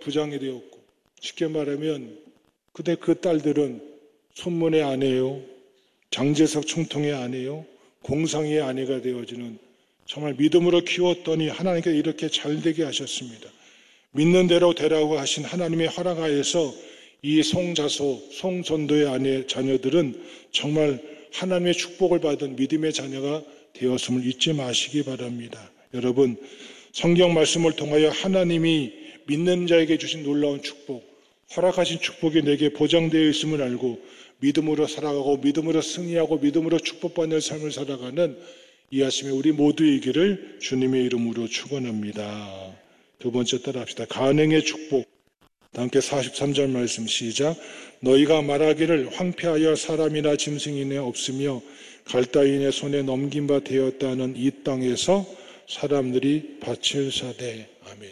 부장이 되었고, 쉽게 말하면 그 딸들은 손문의 아내요, 장제석 총통의 아내요, 공상의 아내가 되어지는 정말 믿음으로 키웠더니 하나님께서 이렇게 잘되게 하셨습니다. 믿는 대로 되라고 하신 하나님의 허락하에서 이 송자소, 송전도의 아내 자녀들은 정말 하나님의 축복을 받은 믿음의 자녀가 되었음을 잊지 마시기 바랍니다. 여러분, 성경 말씀을 통하여 하나님이 믿는 자에게 주신 놀라운 축복, 허락하신 축복이 내게 보장되어 있음을 알고 믿음으로 살아가고 믿음으로 승리하고 믿음으로 축복받는 삶을 살아가는 이 아침에 우리 모두이기를 주님의 이름으로 축원합니다. 두 번째 따라합시다. 가능의 축복. 함께 43절 말씀 시작. 너희가 말하기를 황폐하여 사람이나 짐승이나 없으며 갈다인의 손에 넘긴 바 되었다는 이 땅에서 사람들이 밭을 사되. 아멘.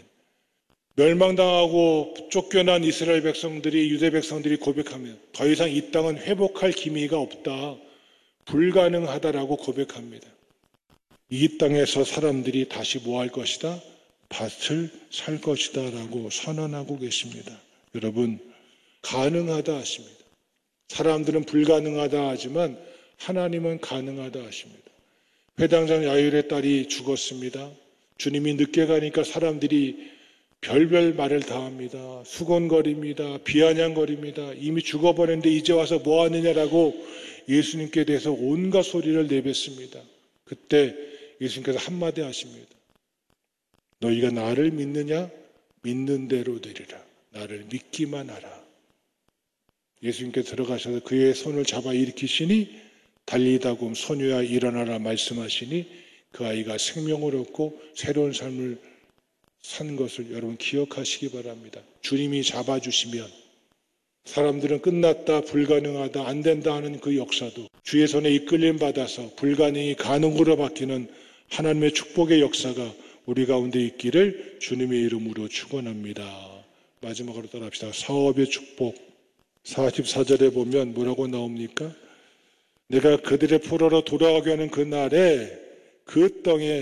멸망당하고 쫓겨난 이스라엘 백성들이, 유대 백성들이 고백하면 더 이상 이 땅은 회복할 기미가 없다, 불가능하다라고 고백합니다. 이 땅에서 사람들이 다시 뭐 할 것이다? 밭을 살 것이다 라고 선언하고 계십니다. 여러분, 가능하다 하십니다. 사람들은 불가능하다 하지만 하나님은 가능하다 하십니다. 회당장 야율의 딸이 죽었습니다. 주님이 늦게 가니까 사람들이 별별 말을 다 합니다. 수곤거립니다. 비아냥거립니다. 이미 죽어버렸는데 이제 와서 뭐 하느냐라고 예수님께 대해서 온갖 소리를 내뱉습니다. 그때 예수님께서 한마디 하십니다. 너희가 나를 믿느냐? 믿는 대로 되리라. 나를 믿기만 하라. 예수님께서 들어가셔서 그의 손을 잡아 일으키시니 달리다금 소녀야 일어나라 말씀하시니 그 아이가 생명을 얻고 새로운 삶을 산 것을 여러분 기억하시기 바랍니다. 주님이 잡아주시면 사람들은 끝났다, 불가능하다, 안 된다 하는 그 역사도 주의 손에 이끌림 받아서 불가능이 가능으로 바뀌는 하나님의 축복의 역사가 우리 가운데 있기를 주님의 이름으로 축원합니다. 마지막으로 따라합시다. 사업의 축복. 44절에 보면 뭐라고 나옵니까? 내가 그들의 포로로 돌아가게 하는 그 날에 그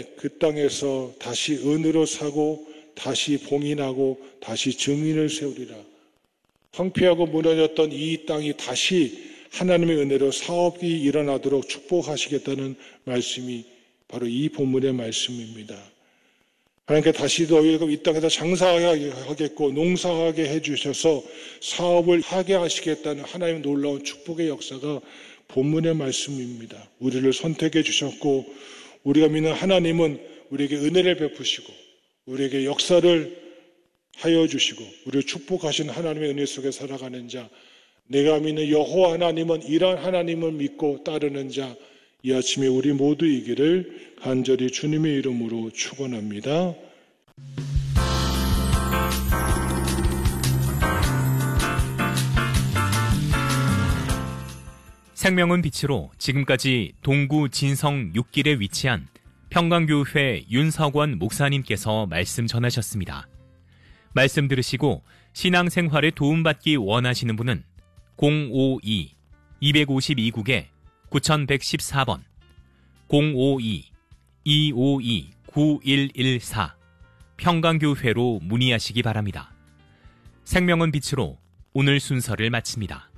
땅에서 다시 은으로 사고 다시 봉인하고 다시 증인을 세우리라. 황폐하고 무너졌던 이 땅이 다시 하나님의 은혜로 사업이 일어나도록 축복하시겠다는 말씀이 바로 이 본문의 말씀입니다. 하나님께 다시 너희가 이 땅에서 장사하게 하겠고 농사하게 해주셔서 사업을 하게 하시겠다는 하나님의 놀라운 축복의 역사가 본문의 말씀입니다. 우리를 선택해 주셨고 우리가 믿는 하나님은 우리에게 은혜를 베푸시고 우리에게 역사를 하여 주시고 우리를 축복하신 하나님의 은혜 속에 살아가는 자, 내가 믿는 여호와 하나님은 이러한 하나님을 믿고 따르는 자, 이 아침에 우리 모두이기를 간절히 주님의 이름으로 축원합니다. 생명은 빛으로 지금까지 동구 진성 6길에 위치한 평강교회 윤석원 목사님께서 말씀 전하셨습니다. 말씀 들으시고 신앙생활에 도움받기 원하시는 분은 052-252국에 9114번 052-252-9114 평강교회로 문의하시기 바랍니다. 생명은 빛으로 오늘 순서를 마칩니다.